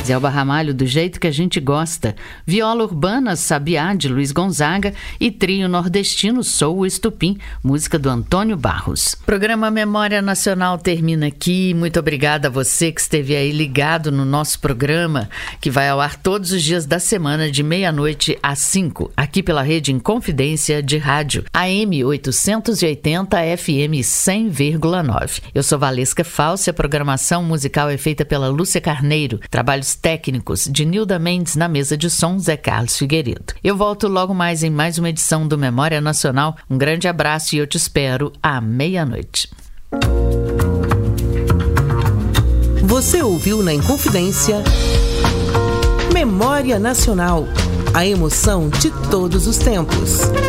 Zelba Ramalho, Do Jeito que a Gente Gosta, Viola Urbana, Sabiá, de Luiz Gonzaga, e Trio Nordestino, Sou o Estupim, música do Antônio Barros. Programa Memória Nacional termina aqui. Muito obrigada a você que esteve aí ligado no nosso programa, que vai ao ar todos os dias da semana, de 12h às 5h, aqui pela Rede Inconfidência de Rádio, AM 880, FM 100,9. Eu sou Valesca Falsi, a programação musical é feita pela Lúcia Carneiro, trabalhos técnicos de Nilda Mendes, na mesa de som Zé Carlos Figueiredo. Eu volto logo mais em mais uma edição do Memória Nacional. Um grande abraço e eu te espero à 12h. Você ouviu na Inconfidência Memória Nacional, a emoção de todos os tempos.